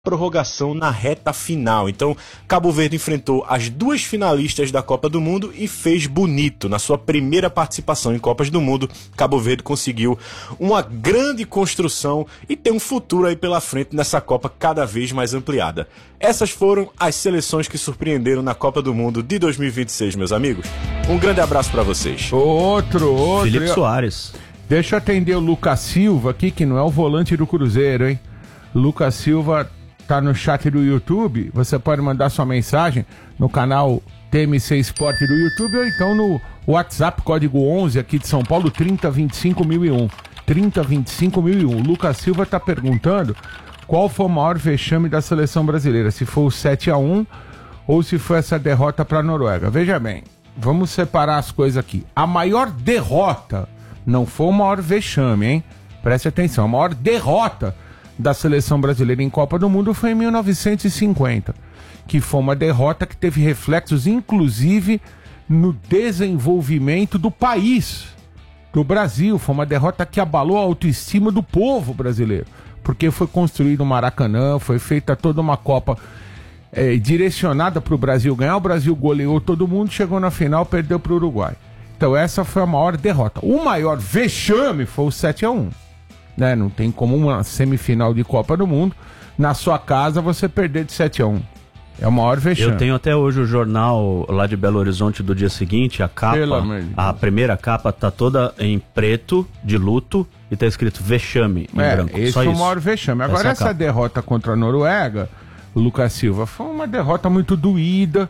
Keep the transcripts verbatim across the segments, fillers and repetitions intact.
prorrogação na reta final. Então, Cabo Verde enfrentou as duas finalistas da Copa do Mundo e fez bonito. Na sua primeira participação em Copas do Mundo, Cabo Verde conseguiu uma grande construção e tem um futuro aí pela frente nessa Copa cada vez mais ampliada. Essas foram as seleções que surpreenderam na Copa do Mundo de dois mil e vinte e seis, meus amigos. Um grande abraço para vocês. Outro, outro. Felipe Soares. Deixa eu atender o Lucas Silva aqui, que não é o volante do Cruzeiro, hein? Lucas Silva tá no chat do YouTube, você pode mandar sua mensagem no canal T M C Esporte do YouTube ou então no WhatsApp, código onze aqui de São Paulo, trinta, vinte e cinco, mil e um. trinta, vinte e cinco, mil e um. O Lucas Silva tá perguntando qual foi o maior vexame da seleção brasileira, se foi o sete a um ou se foi essa derrota para a Noruega. Veja bem, vamos separar as coisas aqui. A maior derrota não foi o maior vexame, hein? Preste atenção, a maior derrota da seleção brasileira em Copa do Mundo foi em mil novecentos e cinquenta, que foi uma derrota que teve reflexos inclusive no desenvolvimento do país, do Brasil. Foi uma derrota que abalou a autoestima do povo brasileiro, porque foi construído o Maracanã, foi feita toda uma Copa é, direcionada para o Brasil ganhar. O Brasil goleou todo mundo, chegou na final, perdeu para o Uruguai. Então essa foi a maior derrota. O maior vexame foi o sete a um. Né? Não tem como uma semifinal de Copa do Mundo na sua casa você perder de sete a um. É o maior vexame. Eu tenho até hoje o jornal lá de Belo Horizonte do dia seguinte, a capa, a primeira capa tá toda em preto, de luto, e tá escrito vexame em é, branco. Esse Só foi isso. o maior vexame. Agora essa, essa derrota contra a Noruega, Lucas Silva, foi uma derrota muito doída,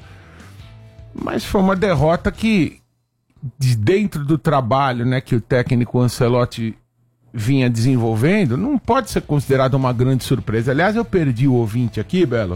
mas foi uma derrota que de dentro do trabalho, né, que o técnico Ancelotti vinha desenvolvendo, não pode ser considerado uma grande surpresa. Aliás, eu perdi o ouvinte aqui, Belo.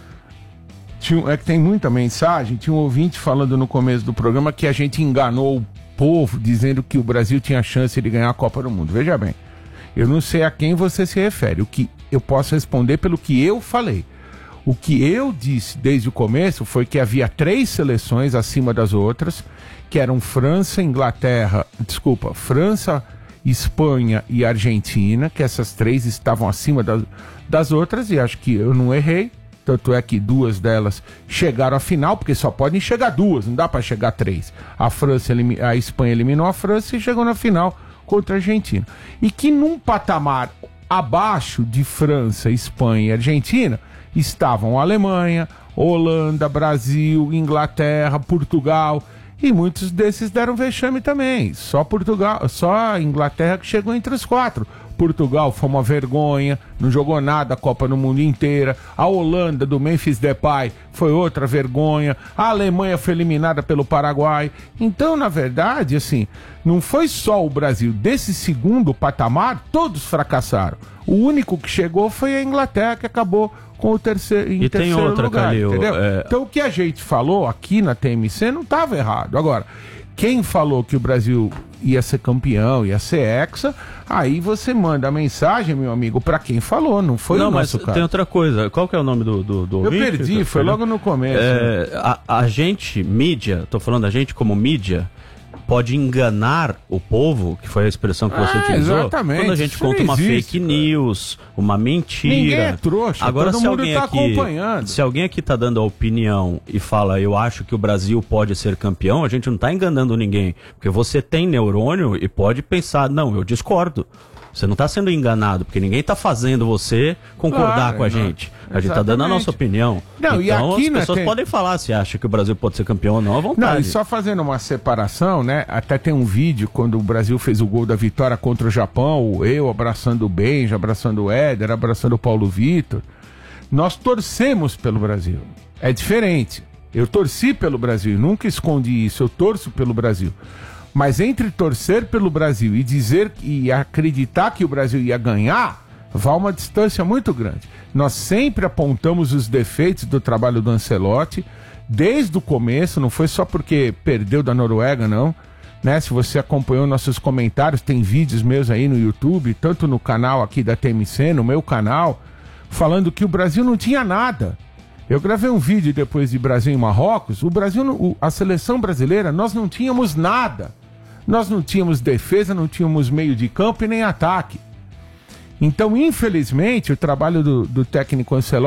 Tinha, é que tem muita mensagem. Tinha um ouvinte falando no começo do programa que a gente enganou o povo, dizendo que o Brasil tinha chance de ganhar a Copa do Mundo. Veja bem, eu não sei a quem você se refere. O que eu posso responder pelo que eu falei. O que eu disse desde o começo foi que havia três seleções acima das outras, que eram França, Inglaterra, desculpa, França, Espanha e Argentina, que essas três estavam acima das, das outras, e acho que eu não errei. Tanto é que duas delas chegaram à final, porque só podem chegar duas, não dá para chegar três. A França, a Espanha eliminou a França e chegou na final contra a Argentina. E que num patamar abaixo de França, Espanha e Argentina estavam a Alemanha, Holanda, Brasil, Inglaterra, Portugal. E muitos desses deram vexame também. Só Portugal, só a Inglaterra que chegou entre os quatro. Portugal foi uma vergonha, não jogou nada a Copa no mundo inteira. A Holanda, do Memphis Depay, foi outra vergonha. A Alemanha foi eliminada pelo Paraguai. Então, na verdade, assim, não foi só o Brasil. Desse segundo patamar, todos fracassaram. O único que chegou foi a Inglaterra, que acabou com o terceiro, em e terceiro tem outra, lugar, Calil, entendeu? É... Então o que a gente falou aqui na T M C não estava errado. Agora, quem falou que o Brasil ia ser campeão, ia ser hexa, aí você manda a mensagem, meu amigo, para quem falou, não foi não, o nosso mas caso. Tem outra coisa, qual que é o nome do, do, do Eu ouvinte? perdi, foi logo no começo. É, né? a, a gente, mídia, tô falando da gente como mídia, pode enganar o povo, que foi a expressão que você ah, utilizou, exatamente. quando a gente Isso conta uma existe, fake news, uma mentira. Ninguém é trouxa, agora, todo se mundo alguém tá aqui, acompanhando. Se alguém aqui tá dando a opinião e fala, eu acho que o Brasil pode ser campeão, a gente não tá enganando ninguém, porque você tem neurônio e pode pensar, não, eu discordo. Você não está sendo enganado, porque ninguém está fazendo você concordar claro, com a não. gente. A Exatamente. gente está dando a nossa opinião. Não, então e aqui, as né, pessoas tem... podem falar se acha que o Brasil pode ser campeão ou não, à vontade. Não, e só fazendo uma separação, né? Até tem um vídeo quando o Brasil fez o gol da vitória contra o Japão, eu abraçando o Benja, abraçando o Éder, abraçando o Paulo Vitor. Nós torcemos pelo Brasil. É diferente. Eu torci pelo Brasil, nunca escondi isso, eu torço pelo Brasil. Mas entre torcer pelo Brasil e dizer e acreditar que o Brasil ia ganhar, vai uma distância muito grande. Nós sempre apontamos os defeitos do trabalho do Ancelotti, desde o começo, não foi só porque perdeu da Noruega, não. Né? Se você acompanhou nossos comentários, tem vídeos meus aí no YouTube, tanto no canal aqui da T M C, no meu canal, falando que o Brasil não tinha nada. Eu gravei um vídeo depois de Brasil e Marrocos, o Brasil, a seleção brasileira, nós não tínhamos nada. Nós não tínhamos defesa, não tínhamos meio de campo e nem ataque. Então, infelizmente, o trabalho do, do técnico Ancelotti